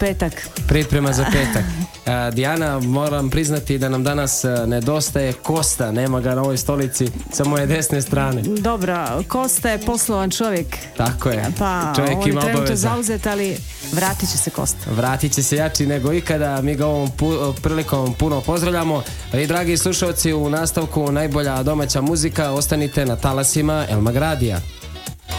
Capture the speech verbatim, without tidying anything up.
petak. Priprema za petak. A, Dijana, moram priznati da nam danas a, nedostaje Kosta, nema ga na ovoj stolici sa moje desne strane. Dobro, Kosta je poslovan čovjek. Tako je, Pa čovjek on je ima trenutno obaveza. zauzet, ali vratit će se Kosta. Vratit će se jači nego ikada, mi ga ovom pu- prilikom puno pozdravljamo. I dragi slušalci, u nastavku najbolja domaća muzika, ostanite na talasima El Magradija.